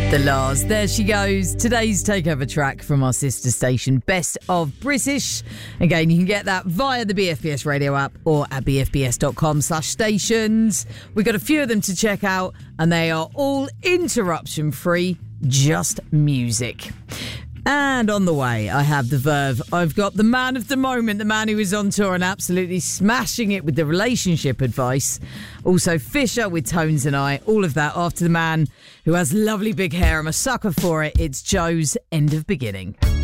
The Lars. There she goes. Today's takeover track from our sister station, Best of British. Again, you can get that via the BFBS radio app or at bfbs.com/stations. We've got a few of them to check out, and they are all interruption-free, just music. And on the way, I have the Verve. I've got the man of the moment, the man who is on tour and absolutely smashing it with the relationship advice. Also, Fisher with Tones and I. All of that after the man who has lovely big hair. I'm a sucker for it. It's Joe's End of Beginning.